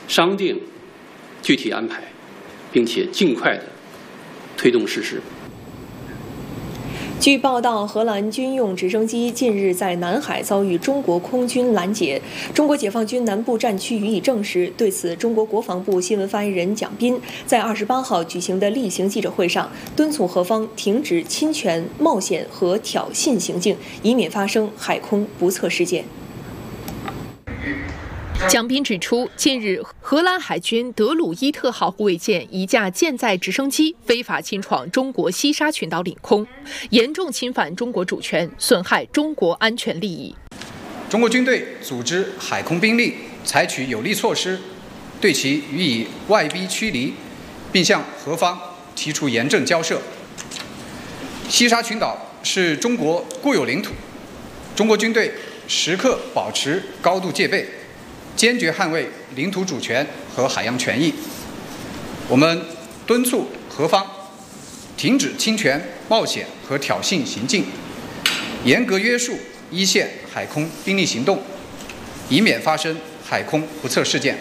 商定具体安排，并且尽快的推动实施。 据报道，荷兰军用直升机近日在南海遭遇中国空军拦截，中国解放军南部战区予以证实。对此，中国国防部新闻发言人蒋斌在28号举行的例行记者会上，敦促荷方停止侵权、冒险和挑衅行径，以免发生海空不测事件。 蒋斌指出，近日荷兰海军德鲁伊特号护卫舰一架舰载直升机非法侵闯中国西沙群岛领空，严重侵犯中国主权，损害中国安全利益。 中国军队组织海空兵力采取有力措施，对其予以外逼驱离，并向荷方提出严正交涉。西沙群岛是中国固有领土，中国军队时刻保持高度戒备，坚决捍卫领土主权和海洋权益。我们敦促荷方停止侵权、冒险和挑衅行径，严格约束一线海空兵力行动，以免发生海空不测事件。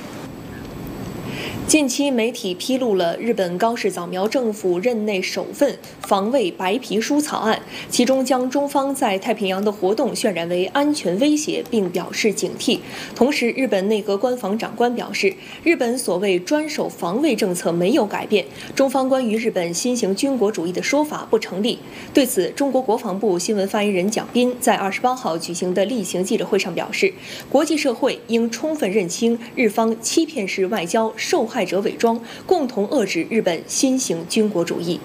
近期媒体披露了日本高市早苗政府任内首份防卫白皮书草案，其中将中方在太平洋的活动渲染为安全威胁，并表示警惕。同时，日本内阁官房长官表示，日本所谓专守防卫政策没有改变，中方关于日本新型军国主义的说法不成立。对此，中国国防部新闻发言人蒋斌在28号举行的例行记者会上表示，国际社会应充分认清日方欺骗式外交、受害者伪装，共同遏制日本新型军国主义。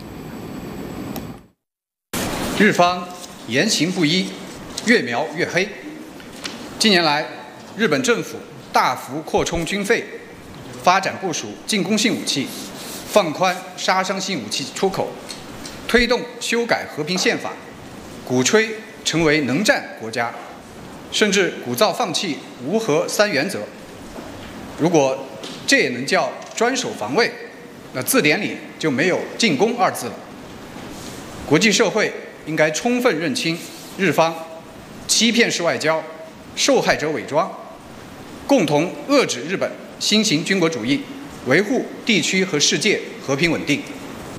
日方言行不一，越描越黑。近年来，日本政府大幅扩充军费，发展部署进攻性武器，放宽杀伤性武器出口，推动修改和平宪法，鼓吹成为能战国家，甚至鼓噪放弃无核三原则。如果这也能叫专守防卫，那字典里就没有进攻二字了。国际社会应该充分认清日方欺骗式外交、受害者伪装，共同遏制日本新型军国主义，维护地区和世界和平稳定。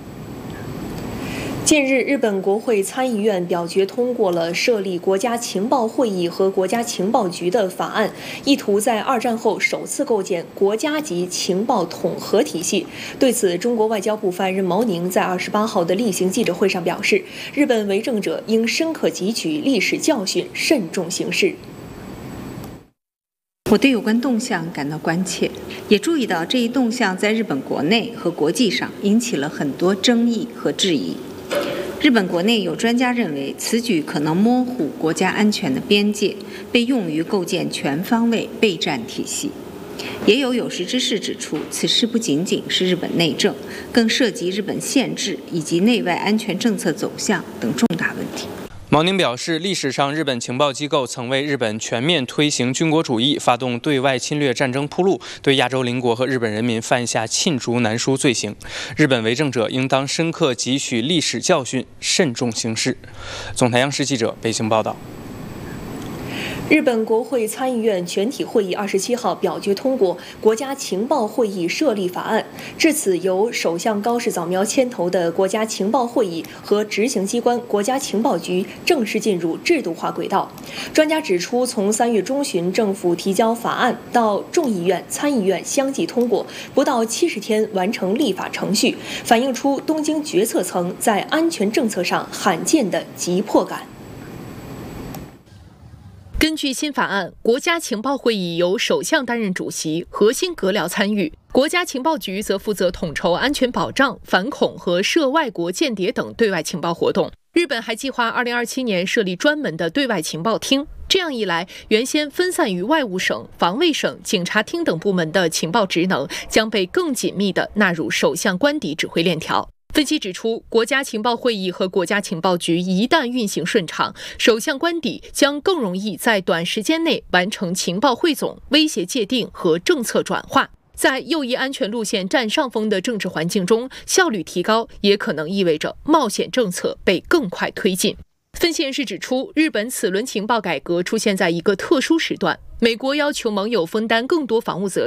近日，日本国会参议院表决通过了设立国家情报会议和国家情报局的法案，意图在二战后首次构建国家级情报统合体系。对此，中国外交部发言人毛宁在28号的例行记者会上表示，日本为政者应深刻汲取历史教训，慎重行事。 我对有关动向感到关切，也注意到这一动向在日本国内和国际上引起了很多争议和质疑。日本国内有专家认为，此举可能模糊国家安全的边界，被用于构建全方位备战体系。也有识之士指出，此事不仅仅是日本内政，更涉及日本宪制以及内外安全政策走向等重大问题。 毛宁表示，历史上日本情报机构曾为日本全面推行军国主义、发动对外侵略战争铺路，对亚洲邻国和日本人民犯下罄竹难书罪行。日本为政者应当深刻汲取历史教训，慎重行事。总台央视记者北京报道。 日本国会参议院全体会议27号表决通过国家情报会议设立法案，至此由首相高市早苗牵头的国家情报会议和执行机关国家情报局正式进入制度化轨道。专家指出，从3月中旬政府提交法案到众议院、参议院相继通过，不到70天完成立法程序，反映出东京决策层在安全政策上罕见的急迫感。 根据新法案，国家情报会议由首相担任主席，核心阁僚参与；国家情报局则负责统筹安全保障、反恐和涉外国间谍等对外情报活动。日本还计划2027年设立专门的对外情报厅，这样一来，原先分散于外务省、防卫省、警察厅等部门的情报职能将被更紧密地纳入首相官邸指挥链条。分析指出，国家情报会议和国家情报局一旦运行顺畅，首相官邸将更容易在短时间内完成情报汇总、威胁界定和政策转化。在右翼安全路线占上风的政治环境中，效率提高也可能意味着冒险政策被更快推进。分析人士指出，日本此轮情报改革出现在一个特殊时段，美国要求盟友分担更多防务责任。